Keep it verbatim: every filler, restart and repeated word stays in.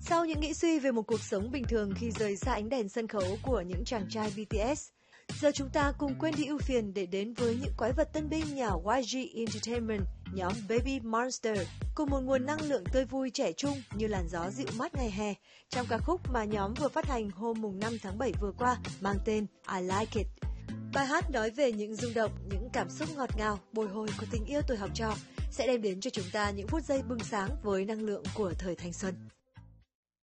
Sau những nghĩ suy về một cuộc sống bình thường khi rời xa ánh đèn sân khấu của những chàng trai bê tê ét, giờ chúng ta cùng quên đi ưu phiền để đến với những quái vật tân binh nhà Y G Entertainment, nhóm Baby Monster, cùng một nguồn năng lượng tươi vui trẻ trung như làn gió dịu mát ngày hè trong ca khúc mà nhóm vừa phát hành hôm năm tháng bảy vừa qua mang tên I Like It. Bài hát nói về những rung động, những cảm xúc ngọt ngào, bồi hồi của tình yêu tuổi học trò sẽ đem đến cho chúng ta những phút giây bừng sáng với năng lượng của thời thanh xuân.